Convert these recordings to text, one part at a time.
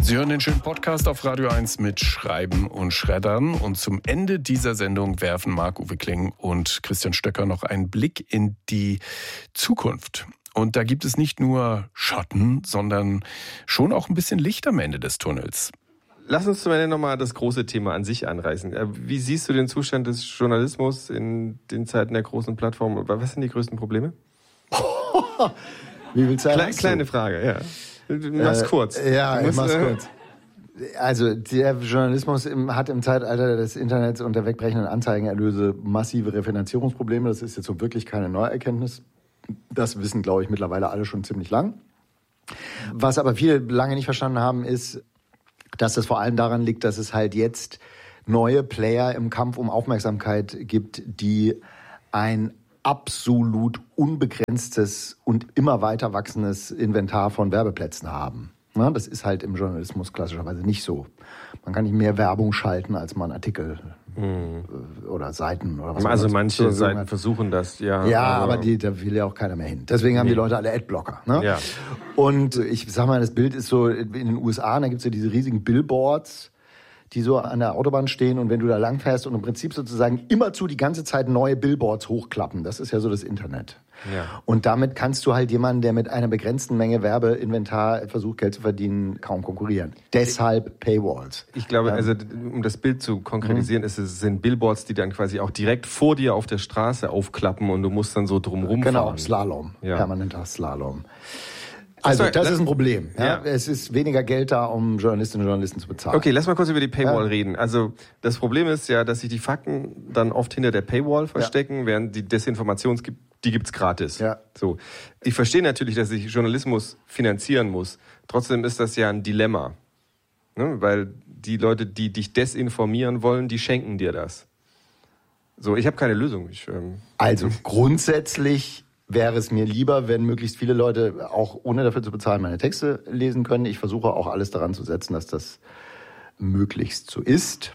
Sie hören den schönen Podcast auf Radio 1 mit Schreiben und Schreddern. Und zum Ende dieser Sendung werfen Marc-Uwe Kling und Christian Stöcker noch einen Blick in die Zukunft. Und da gibt es nicht nur Schatten, sondern schon auch ein bisschen Licht am Ende des Tunnels. Lass uns zum Ende nochmal das große Thema an sich anreißen. Wie siehst du den Zustand des Journalismus in den Zeiten der großen Plattformen? Was sind die größten Probleme? Wie willst du sagen? Kleine Frage, ja. Mach's kurz. Ja, ich mach's kurz. Also der Journalismus hat im Zeitalter des Internets und der wegbrechenden Anzeigenerlöse massive Refinanzierungsprobleme. Das ist jetzt so wirklich keine Neuerkenntnis. Das wissen, glaube ich, mittlerweile alle schon ziemlich lang. Was aber viele lange nicht verstanden haben, ist, dass das vor allem daran liegt, dass es halt jetzt neue Player im Kampf um Aufmerksamkeit gibt, die ein absolut unbegrenztes und immer weiter wachsendes Inventar von Werbeplätzen haben. Na, das ist halt im Journalismus klassischerweise nicht so. Man kann nicht mehr Werbung schalten, als man Artikel oder Seiten oder was. Also manche Seiten versuchen das, ja. Ja, aber da will ja auch keiner mehr hin. Deswegen haben die Leute alle Adblocker. Ne? Ja. Und ich sag mal, das Bild ist so in den USA, da gibt's ja diese riesigen Billboards, die so an der Autobahn stehen, und wenn du da langfährst und im Prinzip sozusagen immerzu die ganze Zeit neue Billboards hochklappen, das ist ja so das Internet. Ja. Und damit kannst du halt jemanden, der mit einer begrenzten Menge Werbeinventar versucht, Geld zu verdienen, kaum konkurrieren. Deshalb Paywalls. Ich glaube, also um das Bild zu konkretisieren, es sind Billboards, die dann quasi auch direkt vor dir auf der Straße aufklappen und du musst dann so drumrum fahren. Genau, Slalom, permanenter Slalom. Also das ist ein Problem. Ja? Es ist weniger Geld da, um Journalistinnen und Journalisten zu bezahlen. Okay, lass mal kurz über die Paywall reden. Also das Problem ist ja, dass sich die Fakten dann oft hinter der Paywall verstecken, während die Desinformation die gibt's gratis. Ja. So. Ich verstehe natürlich, dass sich Journalismus finanzieren muss. Trotzdem ist das ja ein Dilemma. Ne? Weil die Leute, die dich desinformieren wollen, die schenken dir das. So, ich habe keine Lösung. Also grundsätzlich wäre es mir lieber, wenn möglichst viele Leute auch ohne dafür zu bezahlen meine Texte lesen können. Ich versuche auch alles daran zu setzen, dass das möglichst so ist.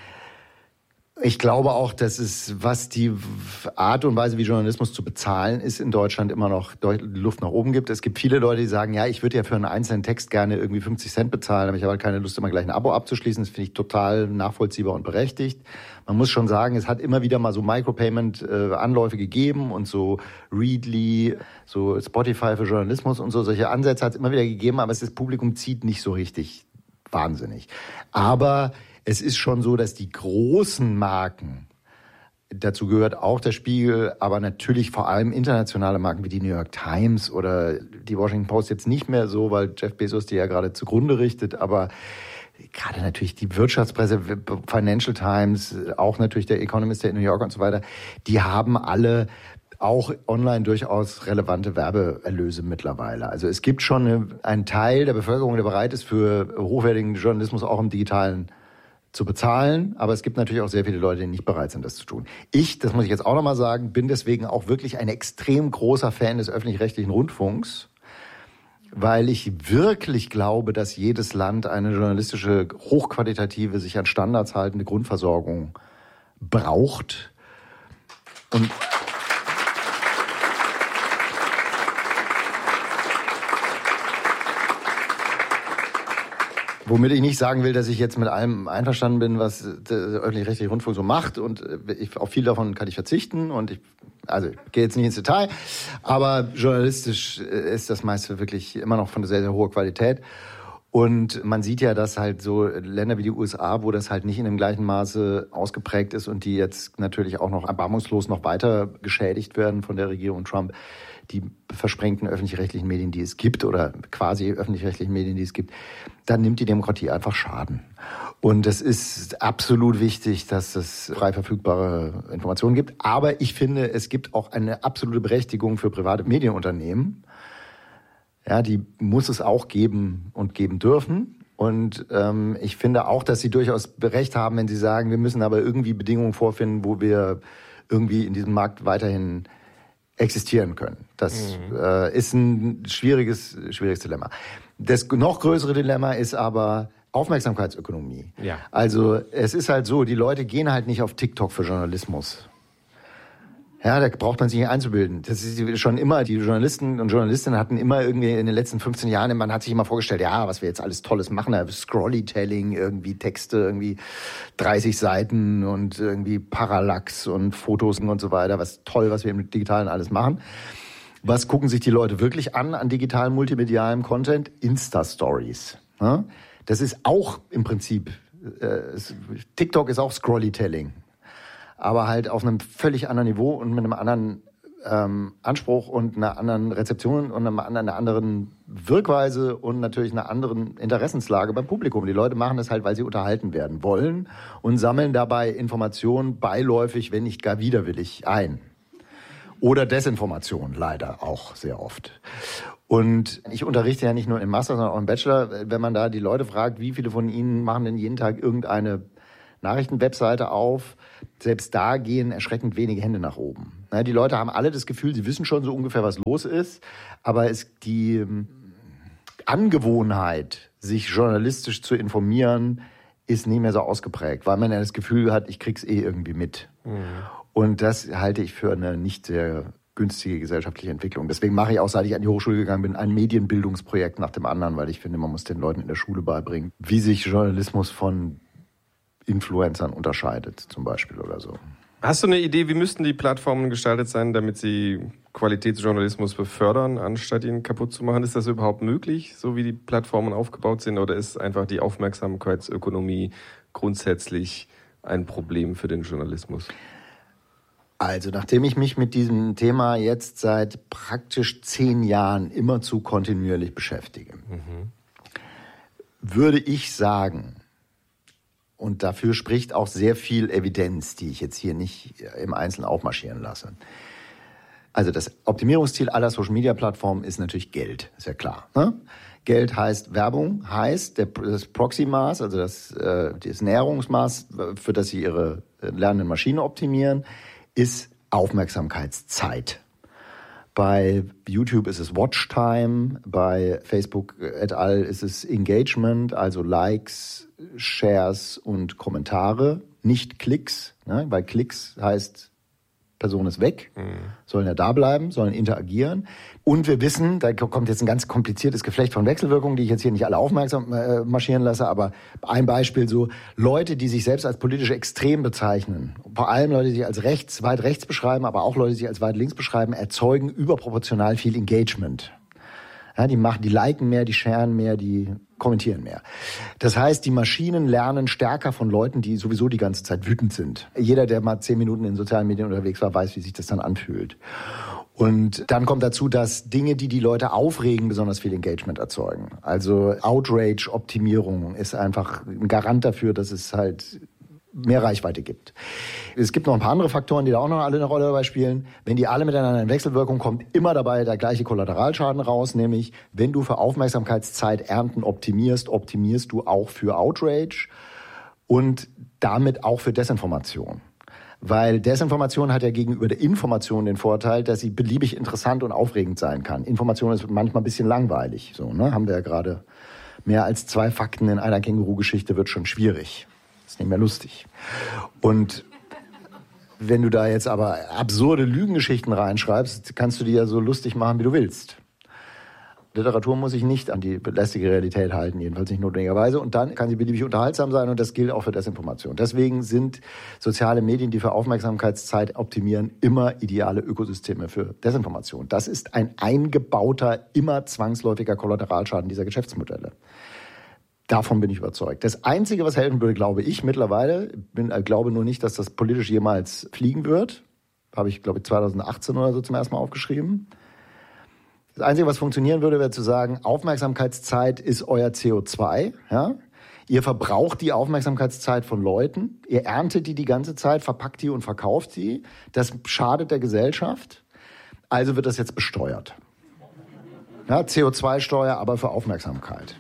Ich glaube auch, dass es, was die Art und Weise, wie Journalismus zu bezahlen ist, in Deutschland immer noch Luft nach oben gibt. Es gibt viele Leute, die sagen, ja, ich würde ja für einen einzelnen Text gerne irgendwie 50 Cent bezahlen, aber ich habe halt keine Lust, immer gleich ein Abo abzuschließen. Das finde ich total nachvollziehbar und berechtigt. Man muss schon sagen, es hat immer wieder mal so Micropayment-Anläufe gegeben und so Readly, so Spotify für Journalismus und so. Solche Ansätze hat es immer wieder gegeben, aber das Publikum zieht nicht so richtig wahnsinnig. Aber es ist schon so, dass die großen Marken, dazu gehört auch der Spiegel, aber natürlich vor allem internationale Marken wie die New York Times oder die Washington Post jetzt nicht mehr so, weil Jeff Bezos die ja gerade zugrunde richtet, aber gerade natürlich die Wirtschaftspresse, Financial Times, auch natürlich der Economist, der in New York und so weiter, die haben alle auch online durchaus relevante Werbeerlöse mittlerweile. Also es gibt schon einen Teil der Bevölkerung, der bereit ist, für hochwertigen Journalismus auch im Digitalen zu bezahlen, aber es gibt natürlich auch sehr viele Leute, die nicht bereit sind, das zu tun. Das muss ich jetzt auch nochmal sagen, bin deswegen auch wirklich ein extrem großer Fan des öffentlich-rechtlichen Rundfunks, weil ich wirklich glaube, dass jedes Land eine journalistische, hochqualitative, sich an Standards haltende Grundversorgung braucht. Und womit ich nicht sagen will, dass ich jetzt mit allem einverstanden bin, was der öffentlich-rechtliche Rundfunk so macht, und auf viel davon kann ich verzichten, und ich gehe jetzt nicht ins Detail, aber journalistisch ist das meiste wirklich immer noch von sehr, sehr hoher Qualität. Und man sieht ja, dass halt so Länder wie die USA, wo das halt nicht in dem gleichen Maße ausgeprägt ist und die jetzt natürlich auch noch erbarmungslos noch weiter geschädigt werden von der Regierung Trump, die versprengten öffentlich-rechtlichen Medien, die es gibt, oder quasi öffentlich-rechtlichen Medien, die es gibt, dann nimmt die Demokratie einfach Schaden. Und es ist absolut wichtig, dass es frei verfügbare Informationen gibt. Aber ich finde, es gibt auch eine absolute Berechtigung für private Medienunternehmen. Ja, die muss es auch geben und geben dürfen. Und ich finde auch, dass sie durchaus Recht haben, wenn sie sagen, wir müssen aber irgendwie Bedingungen vorfinden, wo wir irgendwie in diesem Markt weiterhin existieren können. Das ist ein schwieriges Dilemma. Das noch größere Dilemma ist aber Aufmerksamkeitsökonomie. Ja. Also es ist halt so, die Leute gehen halt nicht auf TikTok für Journalismus. Ja, da braucht man sich nicht einzubilden. Das ist schon immer, die Journalisten und Journalistinnen hatten immer irgendwie in den letzten 15 Jahren, man hat sich immer vorgestellt, ja, was wir jetzt alles Tolles machen, Scrollytelling, irgendwie Texte, irgendwie 30 Seiten und irgendwie Parallax und Fotos und so weiter, was toll, was wir im Digitalen alles machen. Was gucken sich die Leute wirklich an digitalen, multimedialem Content? Insta-Stories. Das ist auch im Prinzip, TikTok ist auch Scrollytelling. Aber halt auf einem völlig anderen Niveau und mit einem anderen Anspruch und einer anderen Rezeption und einer anderen Wirkweise und natürlich einer anderen Interessenslage beim Publikum. Die Leute machen das halt, weil sie unterhalten werden wollen und sammeln dabei Informationen beiläufig, wenn nicht gar widerwillig ein. Oder Desinformation, leider auch sehr oft. Und ich unterrichte ja nicht nur im Master, sondern auch im Bachelor. Wenn man da die Leute fragt, wie viele von ihnen machen denn jeden Tag irgendeine Nachrichtenwebseite auf, selbst da gehen erschreckend wenige Hände nach oben. Die Leute haben alle das Gefühl, sie wissen schon so ungefähr, was los ist, aber die Angewohnheit, sich journalistisch zu informieren, ist nicht mehr so ausgeprägt, weil man ja das Gefühl hat, ich krieg's irgendwie mit. Mhm. Und das halte ich für eine nicht sehr günstige gesellschaftliche Entwicklung. Deswegen mache ich auch, seit ich an die Hochschule gegangen bin, ein Medienbildungsprojekt nach dem anderen, weil ich finde, man muss den Leuten in der Schule beibringen, wie sich Journalismus von Influencern unterscheidet, zum Beispiel oder so. Hast du eine Idee, wie müssten die Plattformen gestaltet sein, damit sie Qualitätsjournalismus befördern, anstatt ihn kaputt zu machen? Ist das überhaupt möglich, so wie die Plattformen aufgebaut sind, oder ist einfach die Aufmerksamkeitsökonomie grundsätzlich ein Problem für den Journalismus? Also, nachdem ich mich mit diesem Thema jetzt seit praktisch 10 Jahren immerzu kontinuierlich beschäftige, würde ich sagen, und dafür spricht auch sehr viel Evidenz, die ich jetzt hier nicht im Einzelnen aufmarschieren lasse. Also das Optimierungsziel aller Social-Media-Plattformen ist natürlich Geld, ist ja klar. Ne? Geld heißt Werbung, heißt das Proxy-Maß, also das Näherungsmaß, für das sie ihre lernenden Maschinen optimieren, ist Aufmerksamkeitszeit. Bei YouTube ist es Watchtime, bei Facebook et al. Ist es Engagement, also Likes, Shares und Kommentare, nicht Klicks, ne? Weil Klicks heißt, Person ist weg, sollen ja da bleiben, sollen interagieren. Und wir wissen, da kommt jetzt ein ganz kompliziertes Geflecht von Wechselwirkungen, die ich jetzt hier nicht alle aufmerksam marschieren lasse, aber ein Beispiel so, Leute, die sich selbst als politisch extrem bezeichnen, vor allem Leute, die sich als weit rechts beschreiben, aber auch Leute, die sich als weit links beschreiben, erzeugen überproportional viel Engagement. Ja, die liken mehr, die sharen mehr, die kommentieren mehr. Das heißt, die Maschinen lernen stärker von Leuten, die sowieso die ganze Zeit wütend sind. Jeder, der mal 10 Minuten in sozialen Medien unterwegs war, weiß, wie sich das dann anfühlt. Und dann kommt dazu, dass Dinge, die die Leute aufregen, besonders viel Engagement erzeugen. Also Outrage-Optimierung ist einfach ein Garant dafür, dass es halt mehr Reichweite gibt. Es gibt noch ein paar andere Faktoren, die da auch noch alle eine Rolle dabei spielen. Wenn die alle miteinander in Wechselwirkung kommen, immer dabei der gleiche Kollateralschaden raus, nämlich wenn du für Aufmerksamkeitszeit Ernten optimierst, optimierst du auch für Outrage und damit auch für Desinformation. Weil Desinformation hat ja gegenüber der Information den Vorteil, dass sie beliebig interessant und aufregend sein kann. Information ist manchmal ein bisschen langweilig. So, ne? Haben wir ja gerade mehr als 2 Fakten in einer Känguru-Geschichte wird schon schwierig. Ist nicht mehr lustig. Und wenn du da jetzt aber absurde Lügengeschichten reinschreibst, kannst du die ja so lustig machen, wie du willst. Literatur muss sich nicht an die lästige Realität halten, jedenfalls nicht notwendigerweise. Und dann kann sie beliebig unterhaltsam sein und das gilt auch für Desinformation. Deswegen sind soziale Medien, die für Aufmerksamkeitszeit optimieren, immer ideale Ökosysteme für Desinformation. Das ist ein eingebauter, immer zwangsläufiger Kollateralschaden dieser Geschäftsmodelle. Davon bin ich überzeugt. Das Einzige, was helfen würde, glaube ich mittlerweile, glaube nur nicht, dass das politisch jemals fliegen wird. Habe ich, glaube ich, 2018 oder so zum ersten Mal aufgeschrieben. Das Einzige, was funktionieren würde, wäre zu sagen, Aufmerksamkeitszeit ist euer CO2. Ja? Ihr verbraucht die Aufmerksamkeitszeit von Leuten, ihr erntet die ganze Zeit, verpackt die und verkauft sie. Das schadet der Gesellschaft. Also wird das jetzt besteuert. Ja, CO2-Steuer, aber für Aufmerksamkeit.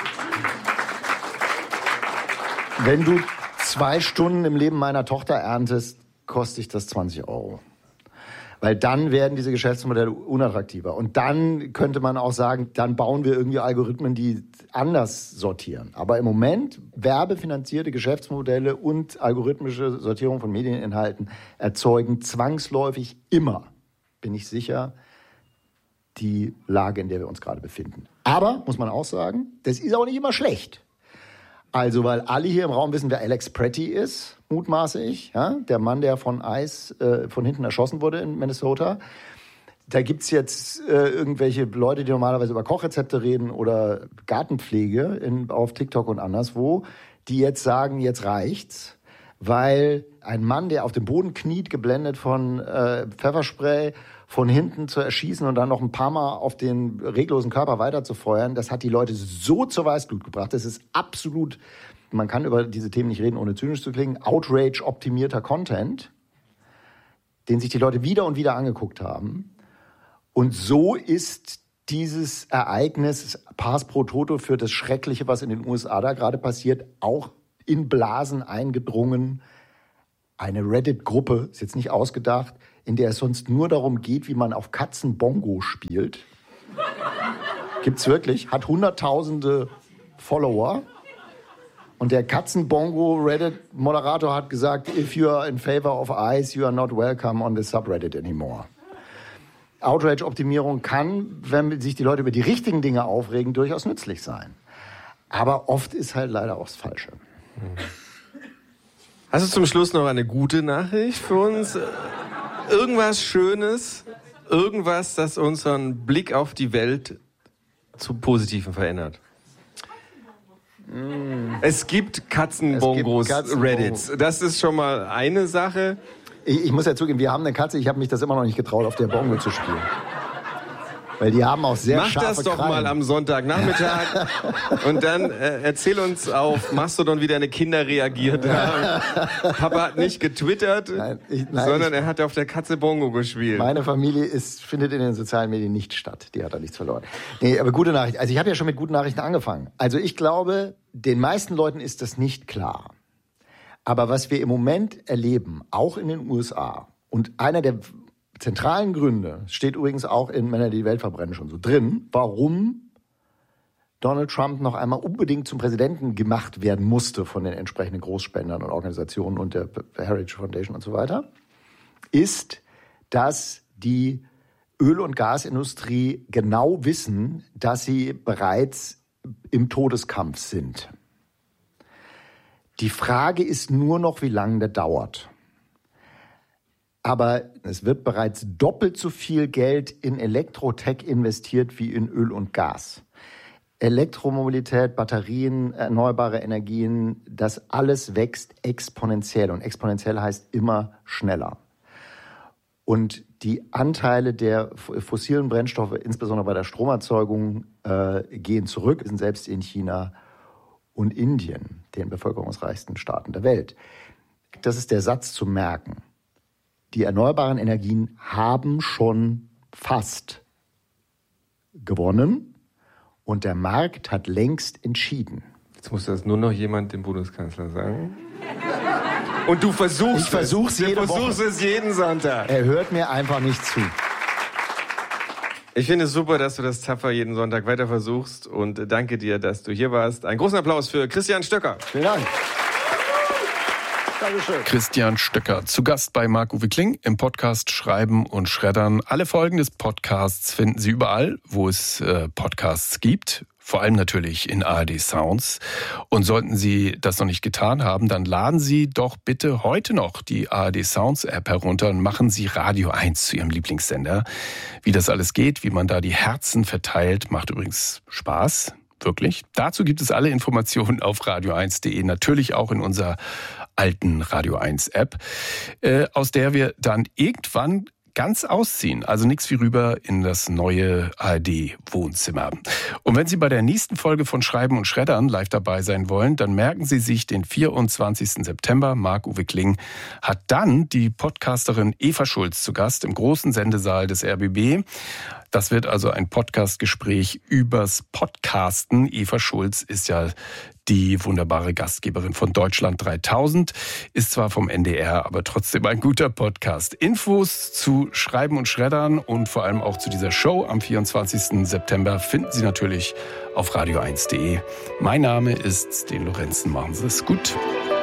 Wenn du 2 Stunden im Leben meiner Tochter erntest, kostet dich das 20 €. Weil dann werden diese Geschäftsmodelle unattraktiver. Und dann könnte man auch sagen, dann bauen wir irgendwie Algorithmen, die anders sortieren. Aber im Moment werbefinanzierte Geschäftsmodelle und algorithmische Sortierung von Medieninhalten erzeugen zwangsläufig immer, bin ich sicher, die Lage, in der wir uns gerade befinden. Aber, muss man auch sagen, das ist auch nicht immer schlecht. Also, weil alle hier im Raum wissen, wer Alex Pretty ist, mutmaße ich. Ja? Der Mann, der von ICE von hinten erschossen wurde in Minnesota. Da gibt's jetzt irgendwelche Leute, die normalerweise über Kochrezepte reden oder Gartenpflege auf TikTok und anderswo, die jetzt sagen, jetzt reicht's. Weil ein Mann, der auf dem Boden kniet, geblendet von Pfefferspray, von hinten zu erschießen und dann noch ein paar Mal auf den reglosen Körper weiterzufeuern, das hat die Leute so zur Weißglut gebracht. Das ist absolut, man kann über diese Themen nicht reden, ohne zynisch zu klingen, Outrage-optimierter Content, den sich die Leute wieder und wieder angeguckt haben. Und so ist dieses Ereignis Pars pro Toto für das Schreckliche, was in den USA da gerade passiert, auch in Blasen eingedrungen. Eine Reddit-Gruppe, ist jetzt nicht ausgedacht, in der es sonst nur darum geht, wie man auf Katzen Bongo spielt. Gibt's wirklich, hat hunderttausende Follower. Und der Katzen-Bongo-Reddit-Moderator hat gesagt, if you are in favor of ICE, you are not welcome on the subreddit anymore. Outrage-Optimierung kann, wenn sich die Leute über die richtigen Dinge aufregen, durchaus nützlich sein. Aber oft ist halt leider auch das Falsche. Hast du zum Schluss noch eine gute Nachricht für uns? Irgendwas Schönes? Irgendwas, das unseren Blick auf die Welt zum Positiven verändert? Es gibt Katzenbongos, Reddits. Das ist schon mal eine Sache. Ich muss ja zugeben, wir haben eine Katze, ich habe mich das immer noch nicht getraut, auf der Bongo zu spielen. Weil die haben auch sehr scharfe Mach das doch Krallen. mal am Sonntagnachmittag und dann erzähl uns auf Mastodon, wie deine Kinder reagiert haben. Papa hat nicht getwittert, sondern er hat auf der Katze Bongo gespielt. Meine Familie findet in den sozialen Medien nicht statt. Die hat da nichts verloren. Nee, aber gute Nachricht. Also ich habe ja schon mit guten Nachrichten angefangen. Also ich glaube, den meisten Leuten ist das nicht klar. Aber was wir im Moment erleben, auch in den USA, und einer der zentralen Gründe, steht übrigens auch in Männer, die die Welt verbrennen, schon so drin, warum Donald Trump noch einmal unbedingt zum Präsidenten gemacht werden musste von den entsprechenden Großspendern und Organisationen und der Heritage Foundation und so weiter, ist, dass die Öl- und Gasindustrie genau wissen, dass sie bereits im Todeskampf sind. Die Frage ist nur noch, wie lange der dauert. Aber es wird bereits doppelt so viel Geld in Elektrotech investiert wie in Öl und Gas. Elektromobilität, Batterien, erneuerbare Energien, das alles wächst exponentiell. Und exponentiell heißt immer schneller. Und die Anteile der fossilen Brennstoffe, insbesondere bei der Stromerzeugung, gehen zurück, sind selbst in China und Indien, den bevölkerungsreichsten Staaten der Welt. Das ist der Satz zu merken. Die erneuerbaren Energien haben schon fast gewonnen und der Markt hat längst entschieden. Jetzt muss das nur noch jemand dem Bundeskanzler sagen. Und du versuchst Ich versuch's jede Woche. Du versuchst es jeden Sonntag. Er hört mir einfach nicht zu. Ich finde es super, dass du das tapfer jeden Sonntag weiter versuchst und danke dir, dass du hier warst. Einen großen Applaus für Christian Stöcker. Vielen Dank. Dankeschön. Christian Stöcker, zu Gast bei Marc-Uwe Kling im Podcast Schreiben und Schreddern. Alle Folgen des Podcasts finden Sie überall, wo es Podcasts gibt. Vor allem natürlich in ARD Sounds. Und sollten Sie das noch nicht getan haben, dann laden Sie doch bitte heute noch die ARD Sounds App herunter und machen Sie Radio 1 zu Ihrem Lieblingssender. Wie das alles geht, wie man da die Herzen verteilt, macht übrigens Spaß. Wirklich. Dazu gibt es alle Informationen auf radio1.de, natürlich auch in unserer alten Radio 1 App, aus der wir dann irgendwann ganz ausziehen. Also nichts wie rüber in das neue ARD-Wohnzimmer. Und wenn Sie bei der nächsten Folge von Schreiben und Schreddern live dabei sein wollen, dann merken Sie sich den 24. September. Marc-Uwe Kling hat dann die Podcasterin Eva Schulz zu Gast im großen Sendesaal des RBB. Das wird also ein Podcastgespräch übers Podcasten. Eva Schulz ist ja die wunderbare Gastgeberin von Deutschland 3000. Ist zwar vom NDR, aber trotzdem ein guter Podcast. Infos zu Schreiben und Schreddern und vor allem auch zu dieser Show am 24. September finden Sie natürlich auf radio1.de. Mein Name ist Sten Lorenzen. Machen Sie es gut.